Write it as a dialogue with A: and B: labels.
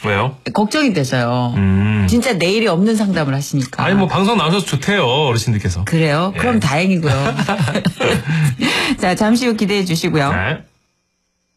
A: 왜요?
B: 걱정이 돼서요. 진짜 내일이 없는 상담을 하시니까.
A: 아니 뭐 방송 나오셔서 좋대요 어르신들께서.
B: 그래요?
A: 예.
B: 그럼 다행이고요. 자, 잠시 후 기대해 주시고요.
A: 네.